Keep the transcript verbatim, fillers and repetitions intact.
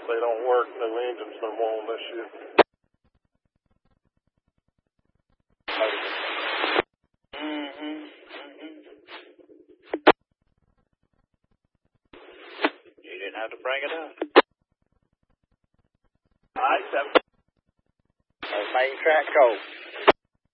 they don't work, no engines no more on this shit. Mm-hmm. Mm-hmm. You didn't have to bring it up. All right, seven. That's main track code.